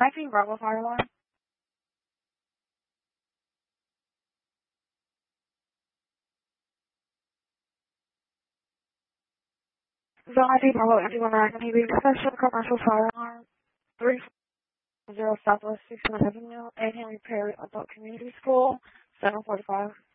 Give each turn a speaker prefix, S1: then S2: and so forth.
S1: 19 Bravo Fire Alarm. Zone ID Bravo Empty 19 PB Professional Commercial Fire Alarm. 340 Southwest 6th Avenue, 8 Henry Perry Adult Community School, 745.